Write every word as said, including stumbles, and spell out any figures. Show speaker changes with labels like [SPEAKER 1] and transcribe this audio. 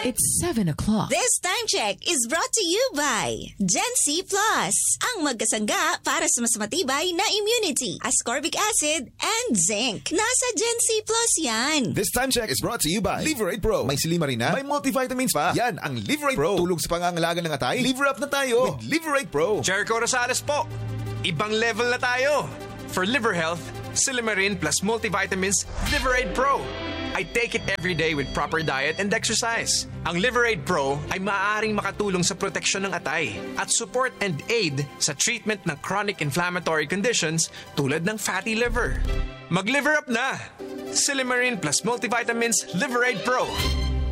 [SPEAKER 1] It's seven o'clock.
[SPEAKER 2] This time check is brought to you by Gen C Plus, ang magkasangga para sa mas matibay na immunity, ascorbic acid, and zinc. Nasa Gen C Plus yan.
[SPEAKER 3] This time check is brought to you by Liverate Pro. May silimarina, may multivitamins pa. Yan ang Liverate Pro. Tulog sa pangangalaga ng atay. Liver up na tayo with Liverate Pro.
[SPEAKER 4] Jericho Rosales po. Ibang level na tayo. For liver health, Silimarin plus multivitamins, Liverate Pro. I take it every day with proper diet and exercise. Ang Liverate Pro ay maaaring makatulong sa proteksyon ng atay at support and aid sa treatment ng chronic inflammatory conditions tulad ng fatty liver. Mag-liver up na! Silimarin plus multivitamins, Liverate Pro.